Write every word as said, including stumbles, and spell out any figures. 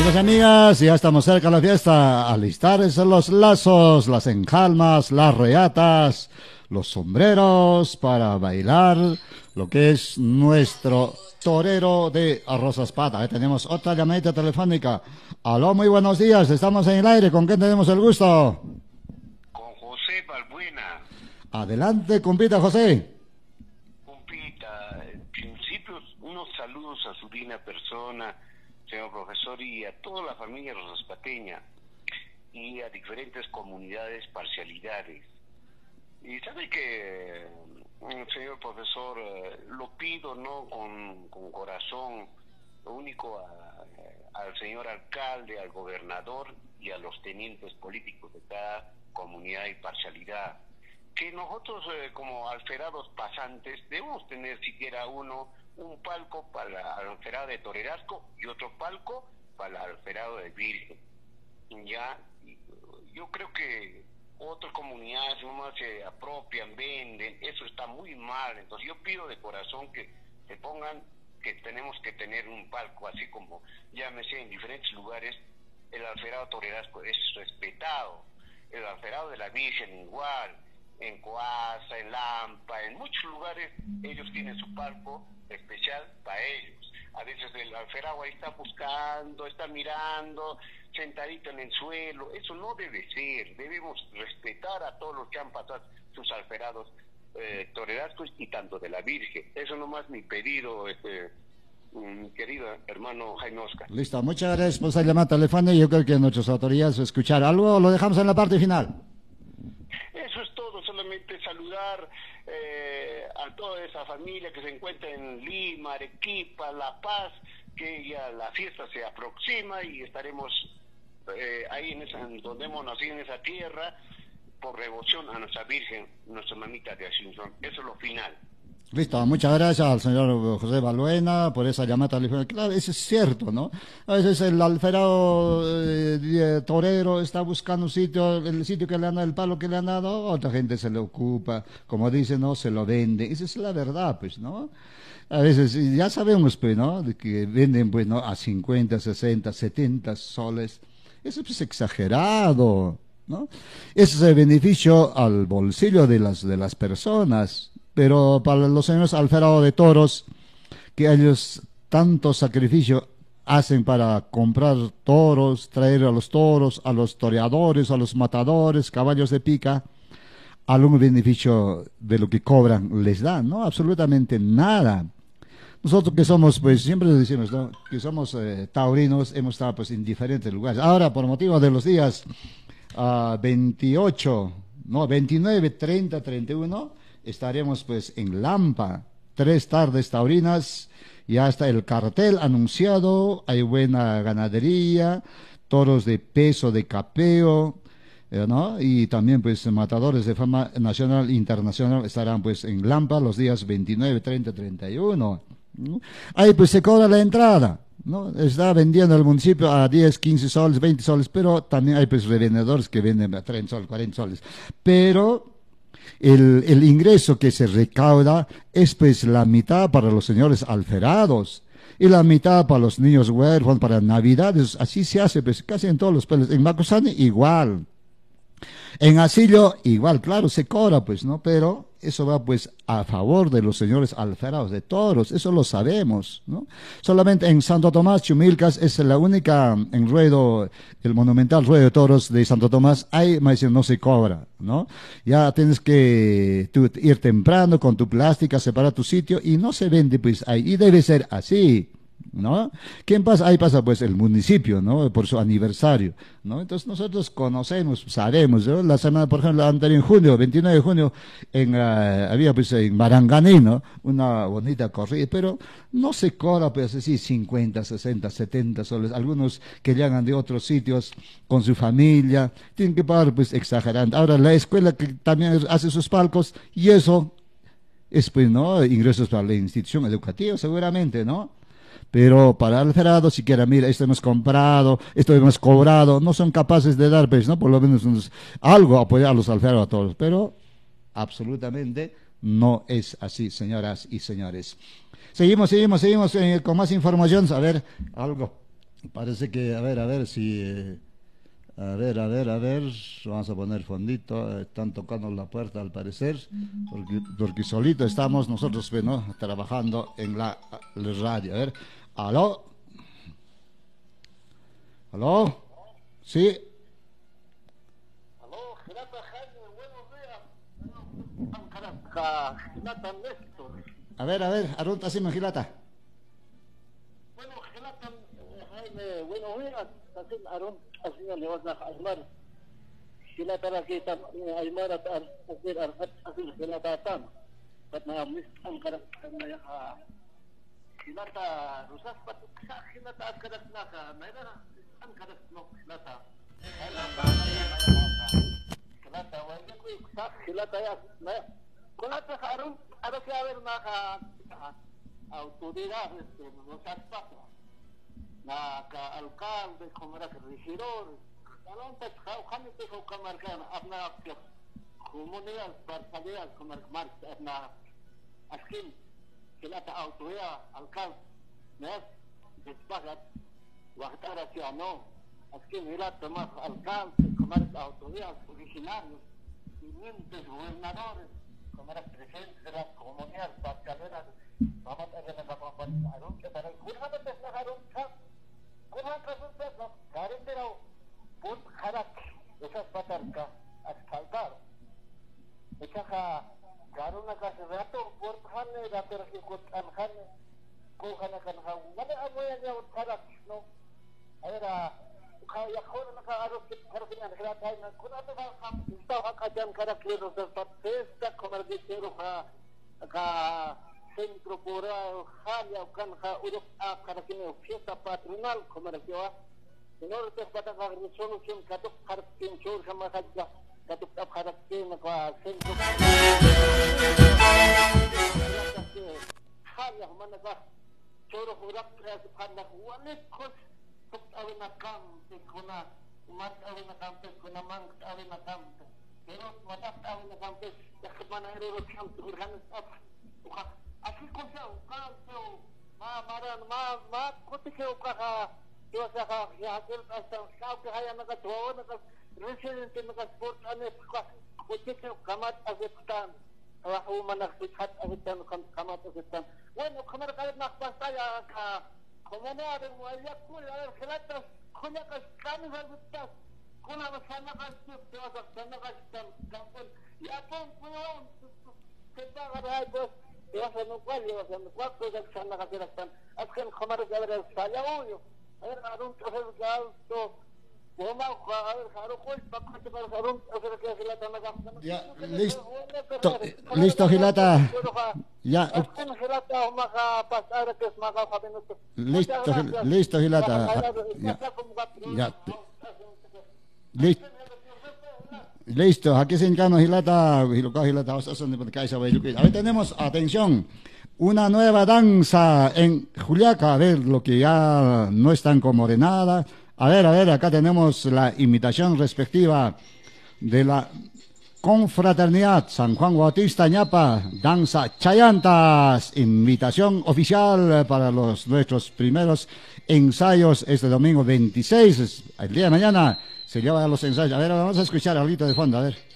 Amigos y amigas, ya estamos cerca de la fiesta. Alistarse los lazos, las enjalmas, las reatas, los sombreros para bailar lo que es nuestro torero de Arroz Pata. Ahí tenemos otra llamadita telefónica. Aló, muy buenos días, estamos en el aire. ¿Con quién tenemos el gusto? Con José Balbuena. Adelante, compita José. Compita, en principio unos saludos a su digna persona, señor profesor, y a toda la familia rosaspateña y a diferentes comunidades, parcialidades. Y sabe que, señor profesor, lo pido no con, con corazón, lo único a, al señor alcalde, al gobernador y a los tenientes políticos de cada comunidad y parcialidad, que nosotros eh, como alferados pasantes debemos tener siquiera uno, un palco para el alferado de Torerasco y otro palco para el alferado de Virgen. Ya, yo creo que otras comunidades nomás se apropian, venden, eso está muy mal. Entonces yo pido de corazón que se pongan, que tenemos que tener un palco, así como llámese en diferentes lugares, el alferado Torerasco es respetado, el alferado de la Virgen igual, en Coaza, en Lampa, en muchos lugares ellos tienen su palco especial para ellos. A veces el alferado ahí está buscando, está mirando, sentadito en el suelo. Eso no debe ser. Debemos respetar a todos los que han pasado sus alferados eh, torerascos y tanto de la Virgen. Eso nomás mi pedido, este, mi querido hermano Jaime Oscar. Listo, muchas gracias por esa llamada telefónica. Yo creo que nuestras autoridades escuchar algo, lo dejamos en la parte final. Eso es todo, solamente saludar eh, a toda esa familia que se encuentra en Lima, Arequipa, La Paz, que ya la fiesta se aproxima y estaremos eh, ahí en esa, donde hemos nacido en esa tierra, por devoción a nuestra Virgen, nuestra mamita de Asunción. Eso es lo final. Listo, muchas gracias al señor José Balbuena por esa llamada telefónica. Claro, eso es cierto, ¿no? A veces el alferado eh, torero está buscando un sitio, el sitio que le han dado, el palo que le han dado, otra gente se le ocupa, como dicen, no, se lo vende. Esa es la verdad, pues, ¿no? A veces, ya sabemos, pues, ¿no? De que venden, pues, ¿no? A cincuenta, sesenta, setenta soles. Eso es pues, exagerado, ¿no? Ese es el beneficio al bolsillo de las, de las personas. Pero para los señores alferados de toros, que ellos tanto sacrificio hacen para comprar toros, traer a los toros, a los toreadores, a los matadores, caballos de pica, algún beneficio de lo que cobran les dan, ¿no? Absolutamente nada. Nosotros que somos, pues siempre decimos, ¿no? Que somos eh, taurinos, hemos estado pues en diferentes lugares. Ahora, por motivo de los días uh, veintiocho, no, veintinueve, treinta, treinta y uno, estaremos pues en Lampa, tres tardes taurinas, ya está el cartel anunciado, hay buena ganadería, toros de peso, de capeo, eh, ¿no? Y también pues matadores de fama nacional e internacional estarán pues en Lampa los días veintinueve, treinta, treinta y uno. ¿no? Ahí pues se cobra la entrada, ¿no? Está vendiendo el municipio a diez, quince soles, veinte soles, pero también hay pues revendedores que venden a treinta soles, cuarenta soles, pero El, el ingreso que se recauda es pues la mitad para los señores alferados y la mitad para los niños huérfanos, para Navidades, así se hace pues casi en todos los pueblos. En Macusani igual, en Asillo igual, claro, se cobra pues, ¿no? Pero eso va pues a favor de los señores alferados de toros, eso lo sabemos, ¿no? Solamente en Santo Tomás, Chumilcas, es la única en ruedo, el monumental ruedo de toros de Santo Tomás, ahí no se cobra, ¿no? Ya tienes que tú, ir temprano con tu plástica, separar tu sitio y no se vende pues ahí, y debe ser así, ¿no? ¿Quién pasa? Ahí pasa pues el municipio, ¿no? Por su aniversario, ¿no? Entonces nosotros conocemos, sabemos, ¿no? La semana, por ejemplo, anterior en junio, veintinueve de junio, en, uh, había pues en Maranganí, ¿no? Una bonita corrida, pero no se cobra pues así cincuenta, sesenta, setenta soles, algunos que llegan de otros sitios con su familia, tienen que pagar pues exagerando. Ahora la escuela que también hace sus palcos y eso es pues, ¿no? Ingresos para la institución educativa seguramente, ¿no? Pero para el alferado, siquiera, mira, esto hemos comprado, esto hemos cobrado, no son capaces de dar, pues, ¿no? Por lo menos unos, algo apoyar a los alferados a todos, pero absolutamente no es así, señoras y señores. Seguimos, seguimos, seguimos eh, con más información, a ver, algo. Parece que, a ver, a ver si... eh, a ver, a ver, a ver, vamos a poner fondito, eh, están tocando la puerta al parecer, porque, porque solito estamos nosotros, pues, ¿no? Trabajando en la, la radio. A ver, aló, aló, sí, Aló, Gerata Jaime, buenos días. Ankara, Gerata Néstor. a ver, a ver, Arunta Sima Gilata. Bueno, Gerata Jaime, buenos días. Así, Arun, así le vas a Aymar. Gerata Rakita, Aymar, así, así, Gerata Tan. Patna, Miss Ankara, Gerata, Rusas, Patu, Gerata, Ankara, Naka, Ankara, no, Gerata. Kilata, wala ko sa kilata ya. Na, kulata ka aron, aron kaya ver na ka autoridad este, no sa pato. Na ka alcalde, como era regidor. Alon ta ka kami te ko kamarkan apna apya. Comunidad parcial como mar apna askin kilata autoridad alcalde. Na, despagat. Waktara si ano. Askin hilat más alcaldes, como las autoridades originarios, tenientes, gobernadores, como las presidentes de las comunidades, pascaleras, vamos a ver la comparación que para el curso de dejaron kurang resulta karen pero pun harak esas patarka asfaltar esa karuna ka rato por hanne rato ki kut anhanne ko kana kana wala amoy ya harak no era kaya ko na nakaarok pero kanya nakatay na kun ato ba kam ito akajan karakter sa pesta komergitero ka ka centro pura hanya kan ka urok a karakter fiesta patronal komergyo sinor te pata ka resolution katok karakter chor sama kaja katok ap karakter na ka centro hanya mana ka choro urak sa panak walit ko awin na kampe kuna umat awin na kampe kuna mang awin na kampe pero matak awin na kampe yakman ay ro kampe urhan up uka asi ko sa uka so ma maran ma ma kote ke uka ka yo sa ka yakil asa sa ka haya na ka tuwa na ka resident na ka sport ane ka kote ke kamat azetan rahu manak sikhat azetan kamat azetan bueno kamar kalit nakpastaya ka como no ada muaya kul ada khilata kunya ka kami halutas kuna basana ka te vas a sana ka kampun ya pon pon kita ada bos ya sana cual ya sana cual ko ka sana ka tiraktan askan khamar ka ada saya yo ada arun to gal to Boma ka ada haro kol pakhat par arun agar ka khilata na ka Ya, listo, listo Gilata. Ya, listo, listo Gilata. Ya, ya. Listo. Listo, aquí se encarna Gilata, Gilata, ahí tenemos, atención, una nueva danza en Juliaca, a ver, lo que ya no es tan como de nada. A ver, a ver, acá tenemos la imitación respectiva de la Confraternidad San Juan Bautista Ñapa, danza Chayantas, invitación oficial para los nuestros primeros ensayos este domingo veintiséis, el día de mañana se llevan los ensayos. A ver, vamos a escuchar algo de fondo, a ver.